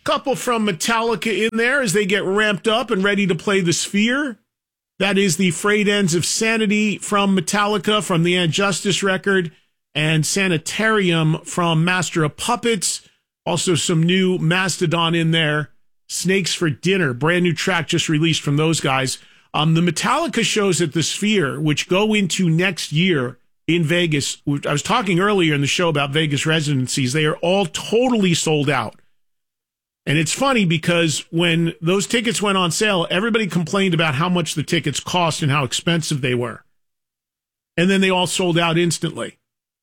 Couple from Metallica in there as they get ramped up and ready to play the Sphere. That is the Frayed Ends of Sanity from Metallica from the And Justice record, and Sanitarium from Master of Puppets. Also some new Mastodon in there. Snakes for Dinner, brand new track just released from those guys. The Metallica shows at the Sphere, which go into next year in Vegas. I was talking earlier in the show about Vegas residencies. They are all totally sold out. And it's funny because when those tickets went on sale, everybody complained about how much the tickets cost and how expensive they were. And then they all sold out instantly.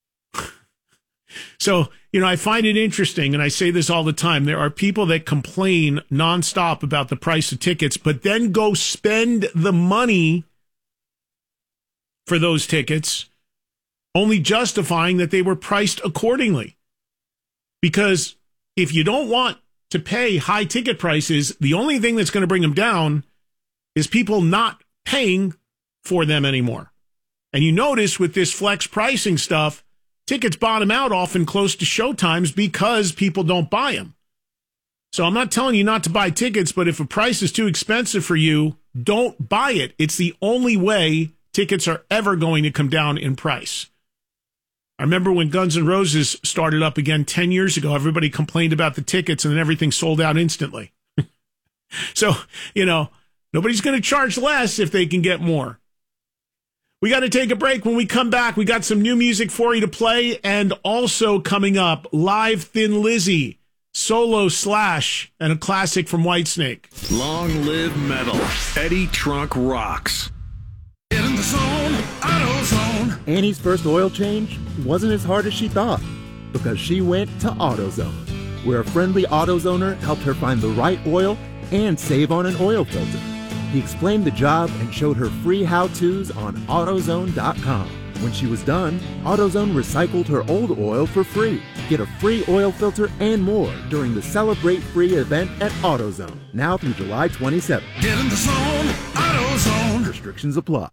So, I find it interesting, and I say this all the time. There are people that complain nonstop about the price of tickets, but then go spend the money for those tickets, only justifying that they were priced accordingly. Because if you don't want to pay high ticket prices, the only thing that's going to bring them down is people not paying for them anymore. And you notice with this flex pricing stuff, tickets bottom out often close to show times because people don't buy them. So I'm not telling you not to buy tickets, but if a price is too expensive for you, don't buy it. It's the only way tickets are ever going to come down in price. I remember when Guns N' Roses started up again 10 years ago, everybody complained about the tickets and then everything sold out instantly. So, nobody's going to charge less if they can get more. We got to take a break. When we come back, we got some new music for you to play, and also coming up, live Thin Lizzy, solo Slash, and a classic from Whitesnake. Long live metal. Eddie Trunk rocks. Get in the zone, AutoZone. Annie's first oil change wasn't as hard as she thought because she went to AutoZone, where a friendly AutoZoner helped her find the right oil and save on an oil filter. He explained the job and showed her free how-tos on AutoZone.com. When she was done, AutoZone recycled her old oil for free. Get a free oil filter and more during the Celebrate Free event at AutoZone, now through July 27th. Get in the zone, AutoZone. Restrictions apply.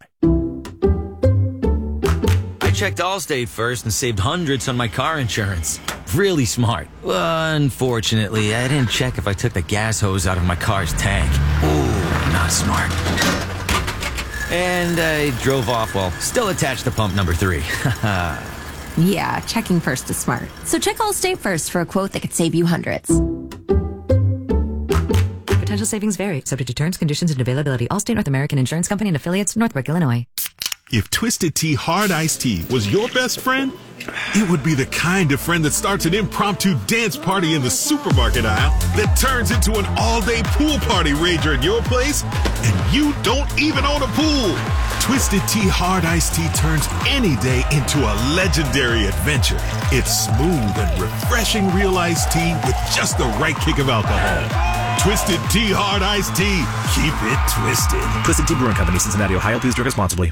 I checked Allstate first and saved hundreds on my car insurance. Really smart. Unfortunately, I didn't check if I took the gas hose out of my car's tank. Ooh, not smart. And I drove off while still attached to pump number 3. Yeah, checking first is smart. So check Allstate first for a quote that could save you hundreds. Potential savings vary, subject to terms, conditions, and availability. Allstate North American Insurance Company and affiliates, Northbrook, Illinois. If Twisted Tea Hard Iced Tea was your best friend, it would be the kind of friend that starts an impromptu dance party in the supermarket aisle that turns into an all-day pool party rager at your place, and you don't even own a pool. Twisted Tea Hard Iced Tea turns any day into a legendary adventure. It's smooth and refreshing real iced tea with just the right kick of alcohol. Twisted Tea Hard Iced Tea. Keep it twisted. Twisted Tea Brewing Company, Cincinnati, Ohio. Please drink responsibly.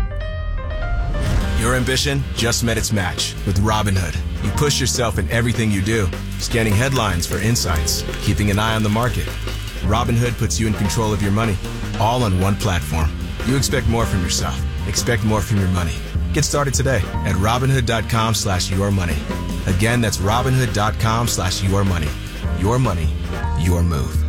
Your ambition just met its match with Robinhood. You push yourself in everything you do, scanning headlines for insights, keeping an eye on the market. Robinhood puts you in control of your money, all on one platform. You expect more from yourself. Expect more from your money. Get started today at Robinhood.com/yourmoney. Again, that's Robinhood.com/yourmoney. Your money, your move.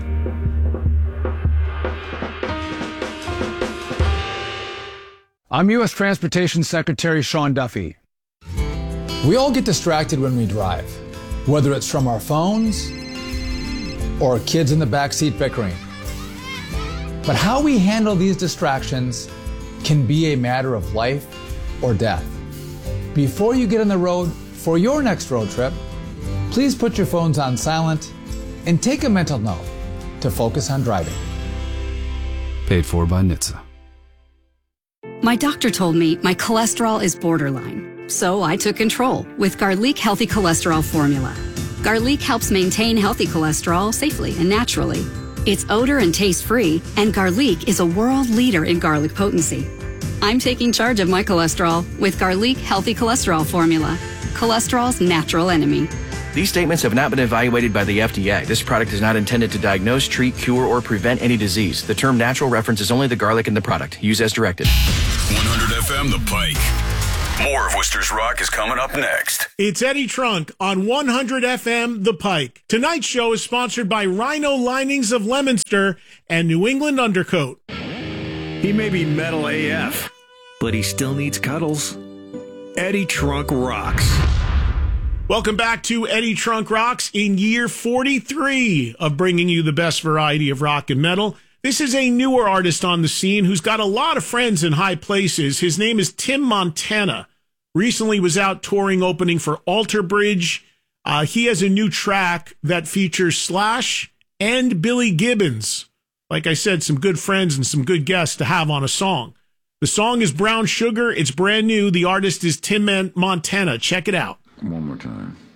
I'm U.S. Transportation Secretary Sean Duffy. We all get distracted when we drive, whether it's from our phones or kids in the backseat bickering. But how we handle these distractions can be a matter of life or death. Before you get on the road for your next road trip, please put your phones on silent and take a mental note to focus on driving. Paid for by NHTSA. My doctor told me my cholesterol is borderline, so I took control with Garlic Healthy Cholesterol Formula. Garlic helps maintain healthy cholesterol safely and naturally. It's odor and taste-free, and Garlic is a world leader in garlic potency. I'm taking charge of my cholesterol with Garlic Healthy Cholesterol Formula, cholesterol's natural enemy. These statements have not been evaluated by the FDA. This product is not intended to diagnose, treat, cure, or prevent any disease. The term natural references only the garlic in the product. Use as directed. 100 FM The Pike. More of Worcester's Rock is coming up next. It's Eddie Trunk on 100 FM The Pike. Tonight's show is sponsored by Rhino Linings of Leominster and New England Undercoat. He may be metal AF, but he still needs cuddles. Eddie Trunk rocks. Welcome back to Eddie Trunk Rocks in year 43 of bringing you the best variety of rock and metal. This is a newer artist on the scene who's got a lot of friends in high places. His name is Tim Montana. Recently was out touring, opening for Alter Bridge. He has a new track that features Slash and Billy Gibbons. Like I said, some good friends and some good guests to have on a song. The song is Brown Sugar. It's brand new. The artist is Tim Montana. Check it out. One more time.